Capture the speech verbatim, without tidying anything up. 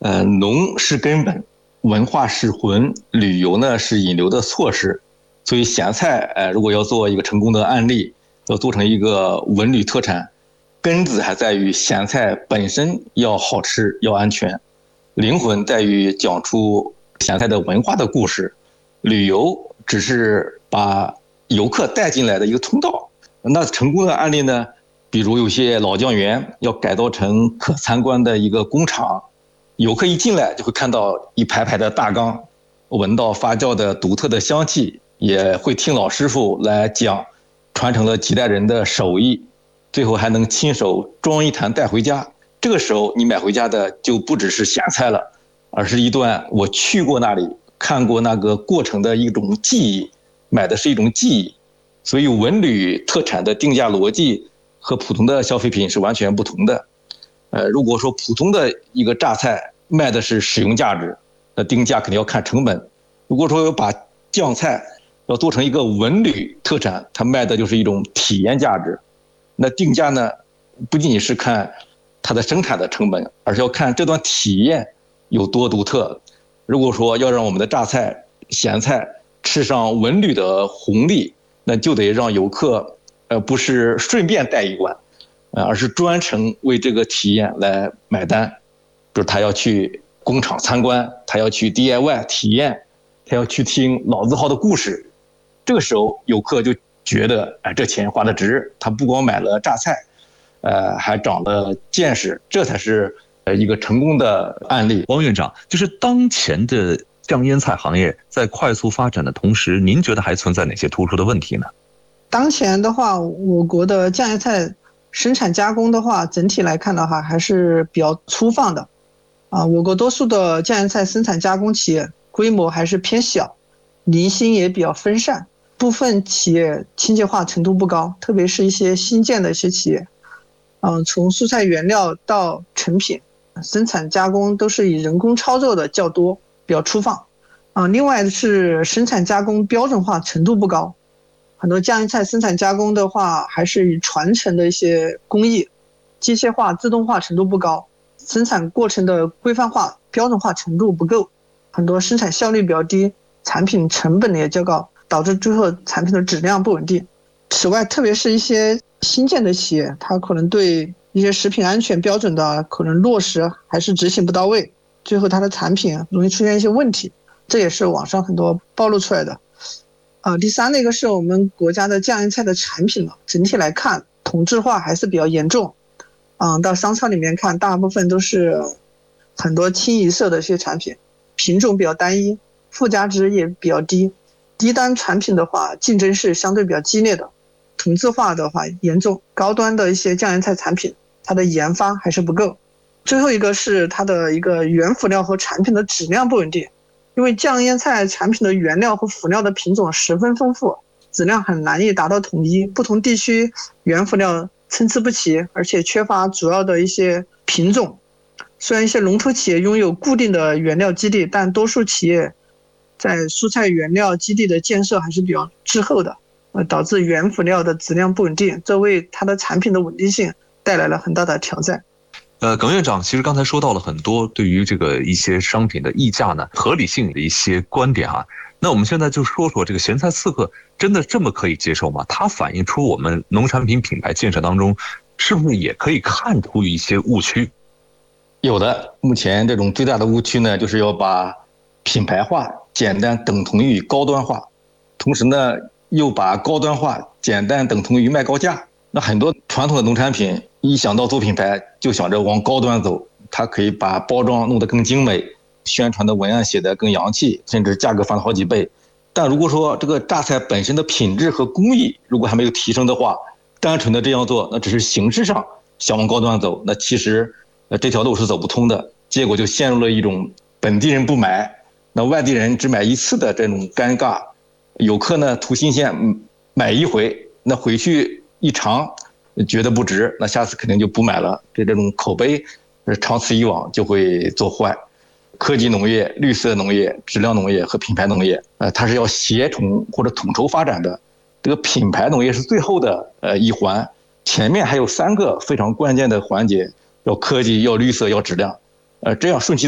呃，农是根本，文化是魂，旅游呢是引流的措施。所以咸菜，呃，如果要做一个成功的案例，要做成一个文旅特产，根子还在于咸菜本身要好吃，要安全，灵魂在于讲出咸菜的文化的故事，旅游只是把游客带进来的一个通道。那成功的案例呢，比如有些老酱园要改造成可参观的一个工厂，游客一进来就会看到一排排的大缸，闻到发酵的独特的香气，也会听老师傅来讲，传承了几代人的手艺，最后还能亲手装一坛带回家。这个时候你买回家的就不只是咸菜了，而是一段我去过那里看过那个过程的一种记忆，买的是一种记忆。所以文旅特产的定价逻辑和普通的消费品是完全不同的。呃，如果说普通的一个榨菜卖的是使用价值，那定价肯定要看成本。如果说把酱菜要做成一个文旅特产，它卖的就是一种体验价值。那定价呢，不仅仅是看它的生产的成本，而是要看这段体验有多独特。如果说要让我们的榨菜、咸菜吃上文旅的红利，那就得让游客，呃，不是顺便带一罐，呃，而是专程为这个体验来买单。就是他要去工厂参观，他要去 D I Y 体验，他要去听老字号的故事。这个时候，游客就觉得，哎，这钱花的值。他不光买了榨菜，呃，还长了见识，这才是呃一个成功的案例。 王院长，就是当前的酱腌菜行业在快速发展的同时，您觉得还存在哪些突出的问题呢？ 当前的话，我国的酱腌菜生产加工的话，整体来看的话，还是比较粗放的。啊，我国多数的酱腌菜生产加工企业规模还是偏小，零星也比较分散，部分企业清洁化程度不高，特别是一些新建的一些企业。嗯，从蔬菜原料到成品，生产加工都是以人工操作的较多，比较粗放。啊，另外是生产加工标准化程度不高，很多酱腌菜生产加工的话，还是以传承的一些工艺，机械化、自动化程度不高，生产过程的规范化、标准化程度不够，很多生产效率比较低，产品成本也较高，导致最后产品的质量不稳定。此外，特别是一些新建的企业，它可能对一些食品安全标准的可能落实还是执行不到位，最后它的产品容易出现一些问题，这也是网上很多暴露出来的。呃，第三的一个是我们国家的酱腌菜的产品呢，整体来看同质化还是比较严重。嗯，到商超里面看，大部分都是很多清一色的一些产品，品种比较单一，附加值也比较低，低端产品的话，竞争是相对比较激烈的。同质化的话严重，高端的一些酱腌菜产品，它的研发还是不够。最后一个是它的一个原辅料和产品的质量不稳定，因为酱腌菜产品的原料和辅料的品种十分丰富，质量很难以达到统一，不同地区原辅料参差不齐，而且缺乏主要的一些品种。虽然一些龙头企业拥有固定的原料基地，但多数企业在蔬菜原料基地的建设还是比较滞后的，呃，导致原辅料的质量不稳定，这为它的产品的稳定性带来了很大的挑战。 呃，耿院长，其实刚才说到了很多对于这个一些商品的溢价呢、合理性的一些观点啊。那我们现在就说说这个咸菜刺客真的这么可以接受吗？它反映出我们农产品品牌建设当中，是不是也可以看出一些误区？ 有的，目前这种最大的误区呢，就是要把品牌化简单等同于高端化，同时呢，又把高端化简单等同于卖高价。那很多传统的农产品一想到做品牌，就想着往高端走，它可以把包装弄得更精美，宣传的文案写得更洋气，甚至价格翻了好几倍。但如果说这个榨菜本身的品质和工艺如果还没有提升的话，单纯的这样做，那只是形式上想往高端走，那其实呃这条路是走不通的，结果就陷入了一种本地人不买，那外地人只买一次的这种尴尬。游客呢图新鲜买一回，那回去一尝觉得不值，那下次肯定就不买了，这这种口碑长此以往就会做坏。科技农业、绿色农业、质量农业和品牌农业，呃，它是要协同或者统筹发展的。这个品牌农业是最后的呃一环，前面还有三个非常关键的环节，要科技、要绿色、要质量，呃，这样顺其